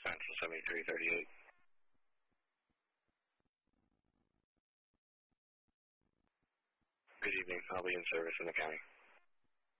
Central 7338. Good evening. I'll be in service in the county.